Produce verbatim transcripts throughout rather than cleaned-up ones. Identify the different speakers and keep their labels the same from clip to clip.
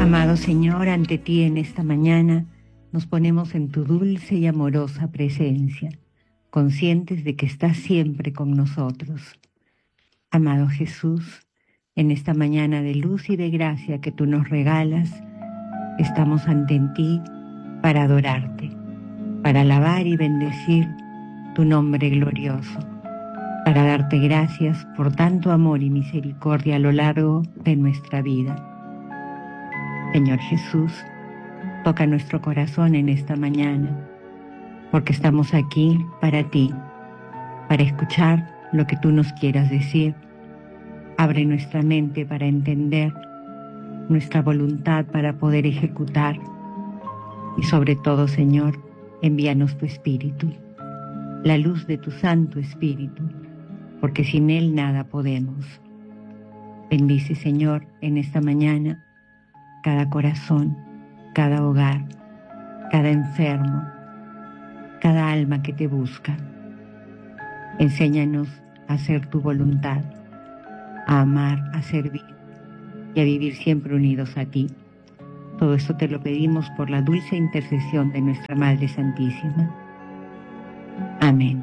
Speaker 1: Amado Señor, ante ti en esta mañana nos ponemos en tu dulce y amorosa presencia, conscientes de que estás siempre con nosotros. Amado Jesús, en esta mañana de luz y de gracia que tú nos regalas, estamos ante ti para adorarte, para alabar y bendecir tu nombre glorioso, para darte gracias por tanto amor y misericordia a lo largo de nuestra vida. Señor Jesús, toca nuestro corazón en esta mañana, porque estamos aquí para ti, para escuchar lo que tú nos quieras decir. Abre nuestra mente para entender, nuestra voluntad para poder ejecutar, y sobre todo, Señor, envíanos tu Espíritu, la luz de tu Santo Espíritu, porque sin él nada podemos. Bendice, Señor, en esta mañana cada corazón, cada hogar, cada enfermo, cada alma que te busca. Enséñanos a hacer tu voluntad, a amar, a servir y a vivir siempre unidos a ti. Todo esto te lo pedimos por la dulce intercesión de nuestra Madre Santísima. Amén.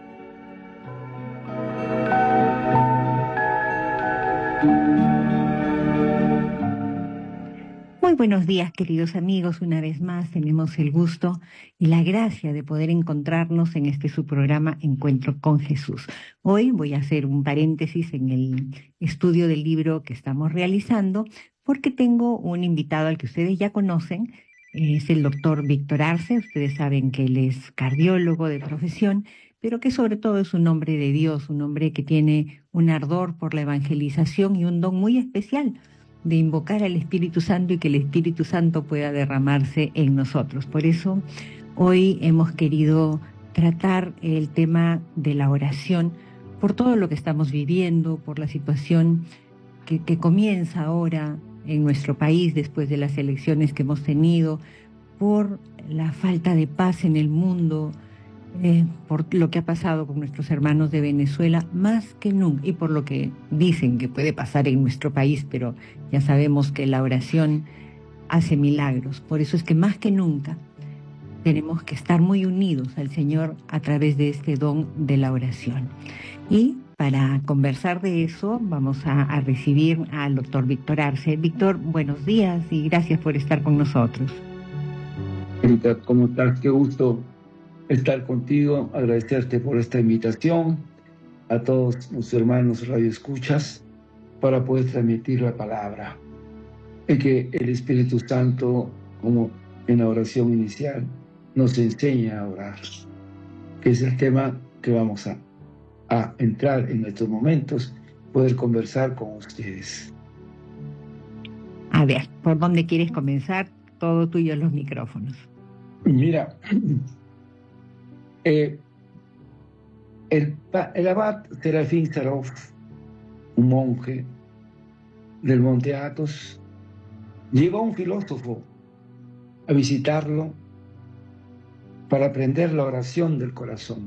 Speaker 1: Muy buenos días, queridos amigos. Una vez más tenemos el gusto y la gracia de poder encontrarnos en este su programa Encuentro con Jesús. Hoy voy a hacer un paréntesis en el estudio del libro que estamos realizando, porque tengo un invitado al que ustedes ya conocen. Es el doctor Víctor Arce. Ustedes saben que él es cardiólogo de profesión, pero que sobre todo es un hombre de Dios, un hombre que tiene un ardor por la evangelización y un don muy especial de invocar al Espíritu Santo y que el Espíritu Santo pueda derramarse en nosotros. Por eso hoy hemos querido tratar el tema de la oración, por todo lo que estamos viviendo, por la situación que, que comienza ahora en nuestro país después de las elecciones que hemos tenido, por la falta de paz en el mundo, Eh, por lo que ha pasado con nuestros hermanos de Venezuela, más que nunca, y por lo que dicen que puede pasar en nuestro país, pero ya sabemos que la oración hace milagros. Por eso es que más que nunca tenemos que estar muy unidos al Señor a través de este don de la oración. Y para conversar de eso vamos a, a recibir al doctor Víctor Arce. Víctor, buenos días y gracias por estar con nosotros.
Speaker 2: Erika, ¿cómo estás? Qué gusto estar contigo, agradecerte por esta invitación, a todos los hermanos radioescuchas, para poder transmitir la palabra. Y que el Espíritu Santo, como en la oración inicial, nos enseña a orar, que es el tema que vamos a, a entrar en estos momentos, poder conversar con ustedes.
Speaker 1: A ver, ¿por dónde quieres comenzar? Todo tuyo los micrófonos.
Speaker 2: Mira, Eh, el, el abad Serafín Sarov, un monje del Monte Athos, llevó a un filósofo a visitarlo para aprender la oración del corazón.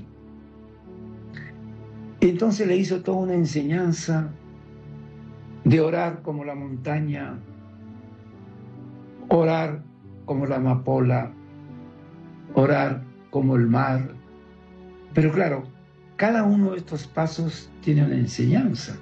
Speaker 2: Y entonces le hizo toda una enseñanza de orar como la montaña, orar como la amapola, orar como el mar. Pero claro, cada uno de estos pasos tiene una enseñanza.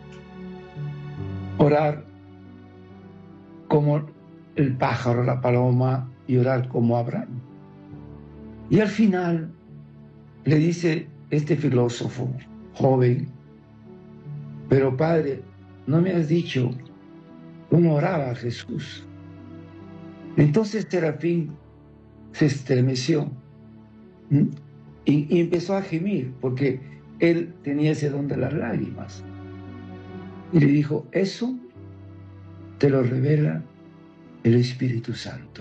Speaker 2: Orar como el pájaro, la paloma, y orar como Abraham. Y al final le dice este filósofo joven: pero padre, no me has dicho cómo oraba Jesús. Entonces Serafín se estremeció Y, y empezó a gemir, porque él tenía ese don de las lágrimas. Y le dijo: eso te lo revela el Espíritu Santo.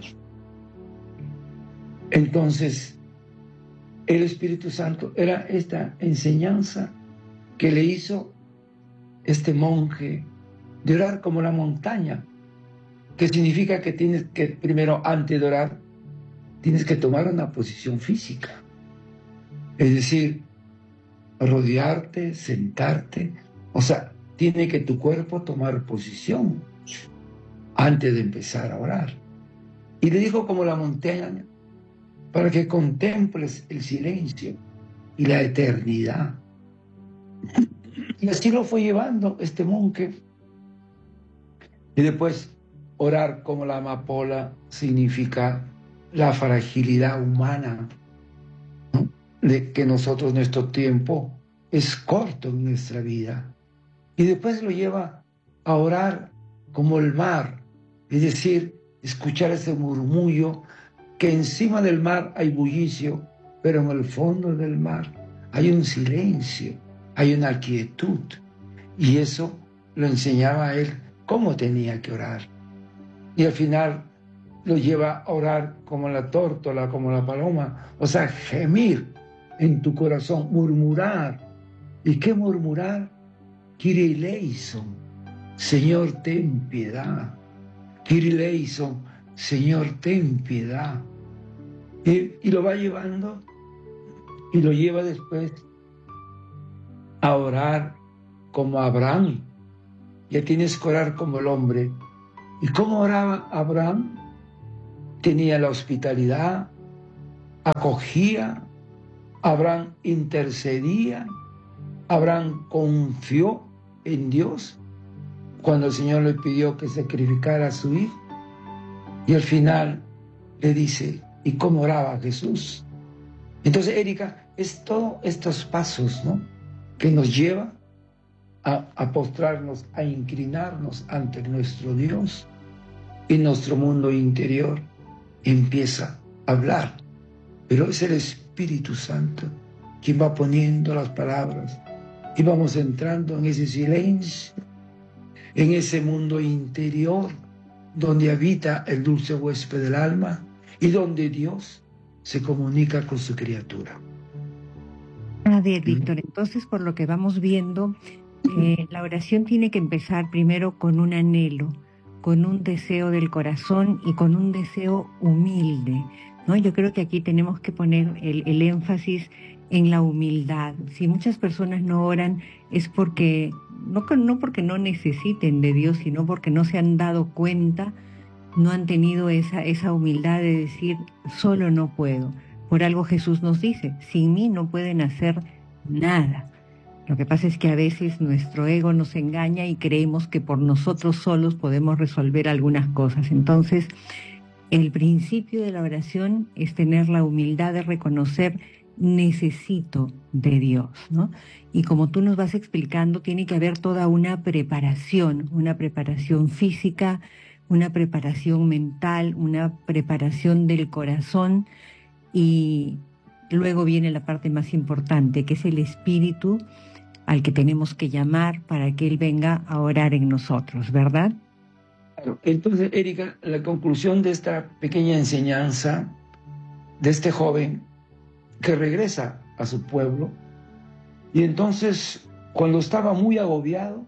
Speaker 2: Entonces, el Espíritu Santo era esta enseñanza que le hizo este monje de orar como la montaña, que significa que tienes que, primero, antes de orar, tienes que tomar una posición física. Es decir, rodearte, sentarte. O sea, tiene que tu cuerpo tomar posición antes de empezar a orar. Y le dijo como la montaña, para que contemples el silencio y la eternidad. Y así lo fue llevando este monje. Y después, orar como la amapola significa la fragilidad humana, ¿no? De que nosotros, nuestro tiempo es corto en nuestra vida. Y después lo lleva a orar como el mar, es decir, escuchar ese murmullo, que encima del mar hay bullicio, pero en el fondo del mar hay un silencio, hay una quietud. Y eso lo enseñaba a él cómo tenía que orar. Y al final lo lleva a orar como la tórtola, como la paloma, o sea, gemir en tu corazón, murmurar. ¿Y qué murmurar? Kyrie eleison, Señor, ten piedad. Kyrie eleison, Señor, ten piedad. Y, y lo va llevando y lo lleva después a orar como Abraham. Ya tienes que orar como el hombre. ¿Y cómo oraba Abraham? Tenía la hospitalidad, acogía, Abraham intercedía, Abraham confió en Dios cuando el Señor le pidió que sacrificara a su hijo. Y al final le dice, ¿y cómo oraba Jesús? Entonces, Erika, es todos estos pasos, ¿no?, que nos lleva a, a postrarnos, a inclinarnos ante nuestro Dios, y nuestro mundo interior empieza a hablar. Pero es el Espíritu Santo quien va poniendo las palabras y vamos entrando en ese silencio, en ese mundo interior donde habita el dulce huésped del alma y donde Dios se comunica con su criatura.
Speaker 1: A ver, Víctor, entonces por lo que vamos viendo, eh, la oración tiene que empezar primero con un anhelo, con un deseo del corazón y con un deseo humilde, ¿no? Yo creo que aquí tenemos que poner el, el énfasis en la humildad. Si muchas personas no oran es porque no, no porque no necesiten de Dios, sino porque no se han dado cuenta, no han tenido esa, esa humildad de decir, solo no puedo. Por algo Jesús nos dice, sin mí no pueden hacer nada. Lo que pasa es que a veces nuestro ego nos engaña y creemos que por nosotros solos podemos resolver algunas cosas. Entonces, el principio de la oración es tener la humildad de reconocer necesito de Dios, ¿no? Y como tú nos vas explicando, tiene que haber toda una preparación, una preparación física, una preparación mental, una preparación del corazón, y luego viene la parte más importante, que es el Espíritu al que tenemos que llamar para que Él venga a orar en nosotros, ¿verdad?
Speaker 2: Entonces, Erika, la conclusión de esta pequeña enseñanza de este joven que regresa a su pueblo, y entonces cuando estaba muy agobiado,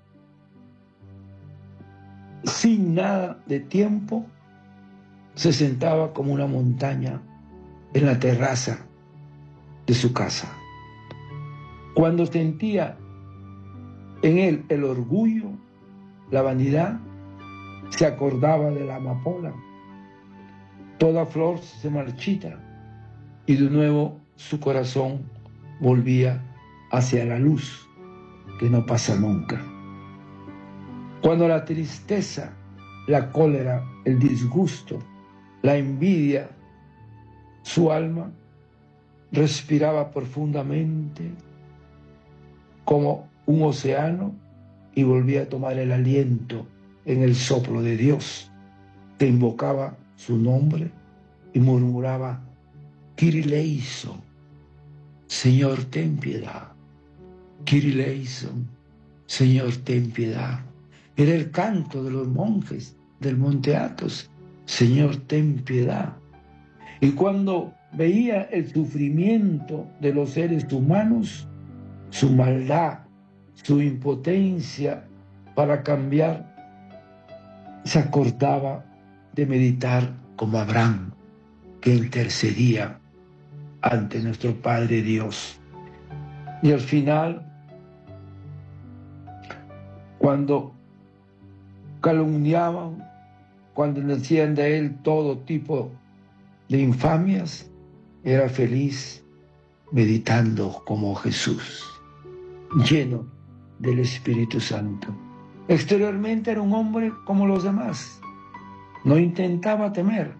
Speaker 2: sin nada de tiempo, se sentaba como una montaña en la terraza de su casa. Cuando sentía en él el orgullo, la vanidad, se acordaba de la amapola. Toda flor se marchita y de nuevo su corazón volvía hacia la luz que no pasa nunca. Cuando la tristeza, la cólera, el disgusto, la envidia, su alma respiraba profundamente como un océano y volvía a tomar el aliento en el soplo de Dios, que invocaba su nombre y murmuraba, Kyrie eleison, Señor, ten piedad. Kyrie eleison, Señor, ten piedad. Era el canto de los monjes del Monte Athos, Señor, ten piedad. Y cuando veía el sufrimiento de los seres humanos, su maldad, su impotencia para cambiar, se acordaba de meditar como Abraham, que intercedía ante nuestro Padre Dios. Y al final, cuando calumniaban, cuando decían de él todo tipo de infamias, era feliz meditando como Jesús, lleno del Espíritu Santo. Exteriormente era un hombre como los demás, no intentaba temer,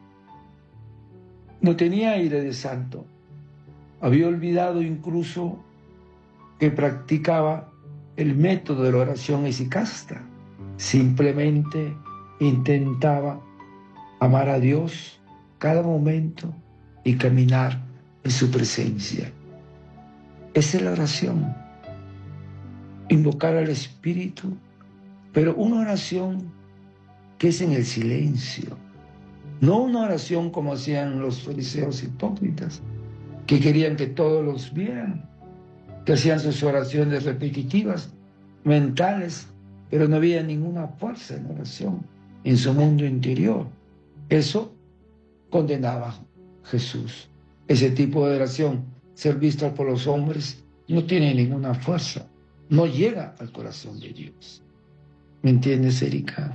Speaker 2: no tenía aire de santo, había olvidado incluso que practicaba el método de la oración hesychasta, simplemente intentaba amar a Dios cada momento y caminar en su presencia. Esa es la oración, invocar al Espíritu, pero una oración que es en el silencio, no una oración como hacían los fariseos hipócritas, que querían que todos los vieran, que hacían sus oraciones repetitivas, mentales, pero no había ninguna fuerza en la oración, en su mundo interior. Eso condenaba Jesús. Ese tipo de oración, ser vista por los hombres, no tiene ninguna fuerza, no llega al corazón de Dios. ¿Me entiendes, Erika?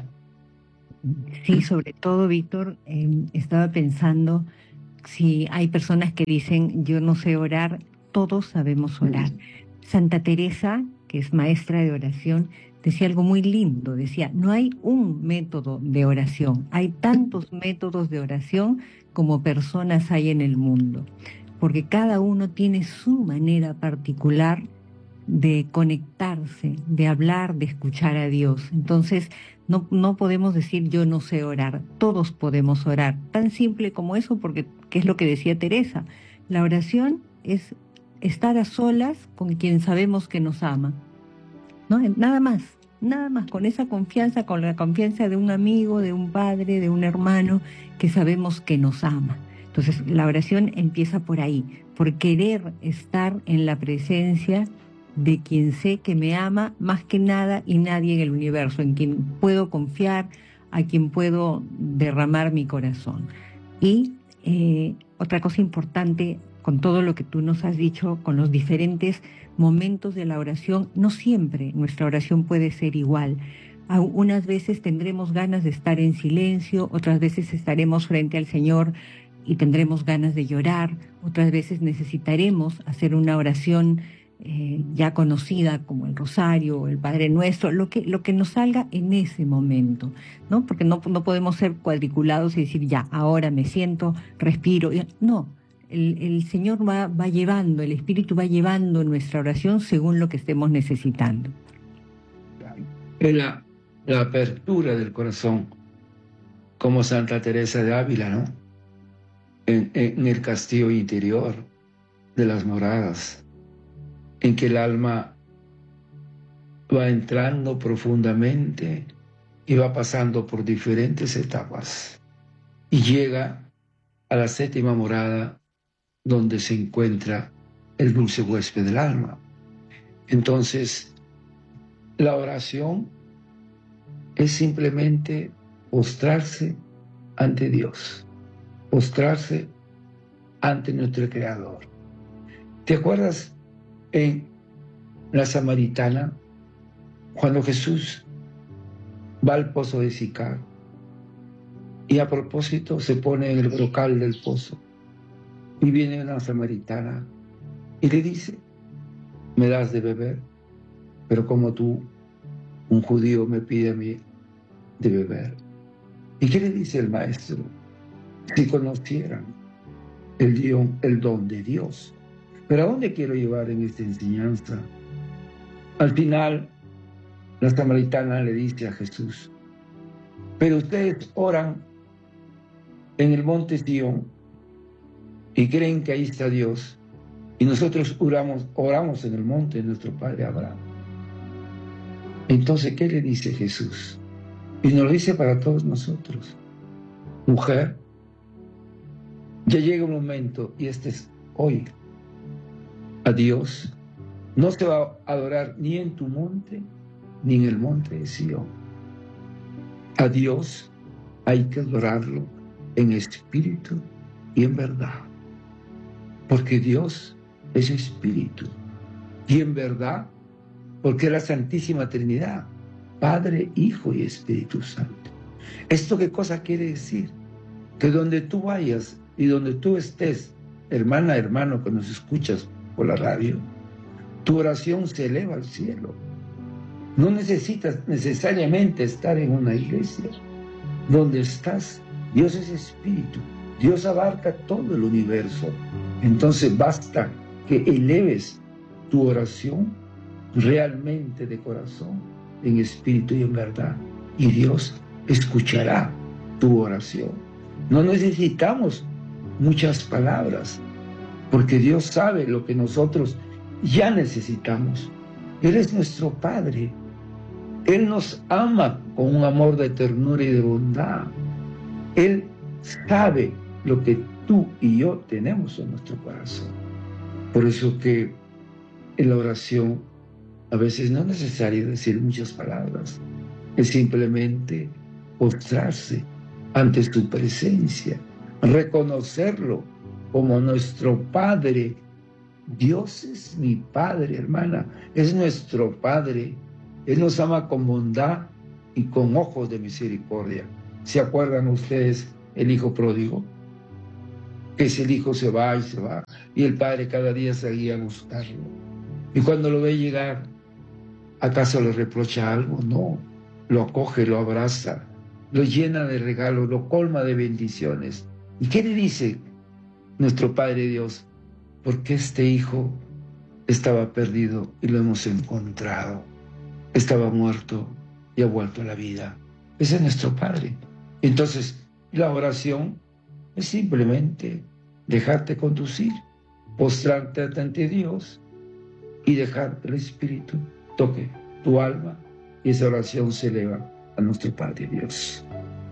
Speaker 1: Sí, sobre todo, Víctor, eh, estaba pensando, si hay personas que dicen, yo no sé orar, todos sabemos orar. Santa Teresa, que es maestra de oración, decía algo muy lindo, decía, no hay un método de oración, hay tantos métodos de oración como personas hay en el mundo, porque cada uno tiene su manera particular de conectarse, de hablar, de escuchar a Dios. Entonces, no, no podemos decir yo no sé orar, todos podemos orar, tan simple como eso, porque ¿qué es lo que decía Teresa? La oración es estar a solas con quien sabemos que nos ama, ¿no? Nada más, nada más, con esa confianza, con la confianza de un amigo, de un padre, de un hermano, que sabemos que nos ama. Entonces, la oración empieza por ahí, por querer estar en la presencia de quien sé que me ama más que nada y nadie en el universo, en quien puedo confiar, a quien puedo derramar mi corazón. Y eh, otra cosa importante, con todo lo que tú nos has dicho, con los diferentes momentos de la oración, no siempre nuestra oración puede ser igual. Unas veces tendremos ganas de estar en silencio, otras veces estaremos frente al Señor y tendremos ganas de llorar, otras veces necesitaremos hacer una oración eh, ya conocida como el Rosario o el Padre Nuestro, lo que, lo que nos salga en ese momento, ¿no? Porque no, no podemos ser cuadriculados y decir, ya, ahora me siento, respiro. No, el, el Señor va, va llevando, el Espíritu va llevando nuestra oración según lo que estemos necesitando.
Speaker 2: Es la, la apertura del corazón, como Santa Teresa de Ávila, ¿no? En, en el castillo interior de las moradas, en que el alma va entrando profundamente y va pasando por diferentes etapas y llega a la séptima morada, donde se encuentra el dulce huésped del alma. Entonces, la oración es simplemente postrarse ante Dios, postrarse ante nuestro Creador. ¿Te acuerdas en la Samaritana, cuando Jesús va al pozo de Sicar y a propósito se pone en el brocal del pozo y viene una samaritana y le dice, me das de beber, pero como tú, un judío me pide a mí de beber? ¿Y qué le dice el maestro? Si conocieran el don, el don de Dios. Pero ¿a dónde quiero llevar en esta enseñanza? Al final, la samaritana le dice a Jesús, pero ustedes oran en el monte Sión y creen que ahí está Dios, y nosotros oramos, oramos en el monte de nuestro padre Abraham. Entonces, ¿qué le dice Jesús? Y nos lo dice para todos nosotros. Mujer, ya llega un momento, y este es hoy, a Dios no se va a adorar ni en tu monte, ni en el monte de Sión. A Dios hay que adorarlo en espíritu y en verdad, porque Dios es espíritu, y en verdad, porque es la Santísima Trinidad, Padre, Hijo y Espíritu Santo. ¿Esto qué cosa quiere decir? Que donde tú vayas y donde tú estés, hermana, hermano, que nos escuchas por la radio, tu oración se eleva al cielo. No necesitas necesariamente estar en una iglesia. Donde estás, Dios es espíritu. Dios abarca todo el universo. Entonces basta que eleves tu oración realmente de corazón, en espíritu y en verdad. Y Dios escuchará tu oración. No necesitamos muchas palabras, porque Dios sabe lo que nosotros ya necesitamos. Él es nuestro Padre. Él nos ama con un amor de ternura y de bondad. Él sabe lo que tú y yo tenemos en nuestro corazón. Por eso que en la oración a veces no es necesario decir muchas palabras. Es simplemente postrarse ante su presencia, reconocerlo como nuestro Padre. Dios es mi Padre, hermana, es nuestro Padre. Él nos ama con bondad y con ojos de misericordia. ¿Se acuerdan ustedes el hijo pródigo? Que ese hijo se va y se va, y el padre cada día seguía a buscarlo. Y cuando lo ve llegar, ¿acaso le reprocha algo? No, lo acoge, lo abraza, lo llena de regalos, lo colma de bendiciones. ¿Y qué le dice nuestro Padre Dios? Porque este hijo estaba perdido y lo hemos encontrado. Estaba muerto y ha vuelto a la vida. Ese es nuestro Padre. Entonces, la oración es simplemente dejarte conducir, postrarte ante Dios y dejar que el Espíritu toque tu alma, y esa oración se eleva a nuestro Padre Dios.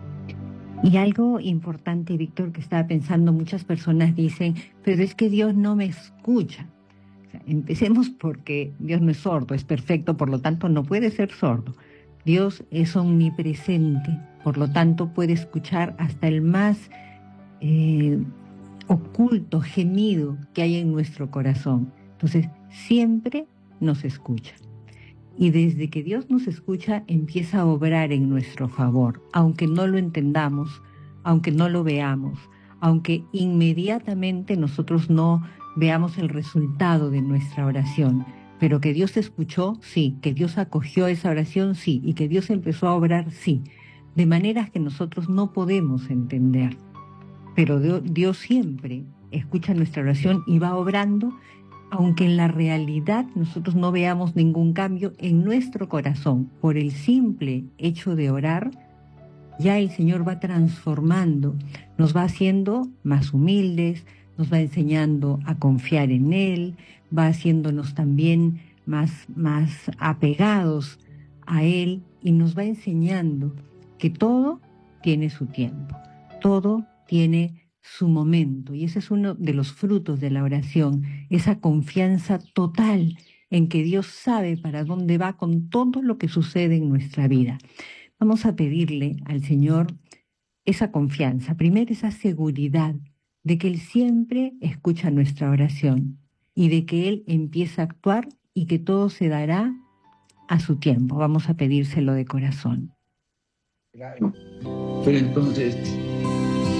Speaker 1: Y algo importante, Víctor, que estaba pensando, muchas personas dicen, pero es que Dios no me escucha. O sea, empecemos porque Dios no es sordo, es perfecto, por lo tanto no puede ser sordo. Dios es omnipresente, por lo tanto puede escuchar hasta el más eh, oculto gemido que hay en nuestro corazón. Entonces, siempre nos escucha. Y desde que Dios nos escucha, empieza a obrar en nuestro favor, aunque no lo entendamos, aunque no lo veamos, aunque inmediatamente nosotros no veamos el resultado de nuestra oración. Pero que Dios escuchó, sí, que Dios acogió esa oración, sí, y que Dios empezó a obrar, sí, de maneras que nosotros no podemos entender. Pero Dios siempre escucha nuestra oración y va obrando, aunque en la realidad nosotros no veamos ningún cambio en nuestro corazón. Por el simple hecho de orar, ya el Señor va transformando, nos va haciendo más humildes, nos va enseñando a confiar en Él, va haciéndonos también más, más apegados a Él, y nos va enseñando que todo tiene su tiempo, todo tiene su momento, y ese es uno de los frutos de la oración, esa confianza total en que Dios sabe para dónde va con todo lo que sucede en nuestra vida. Vamos a pedirle al Señor esa confianza, primero esa seguridad de que Él siempre escucha nuestra oración y de que Él empieza a actuar y que todo se dará a su tiempo. Vamos a pedírselo de corazón.
Speaker 2: Claro. Pero entonces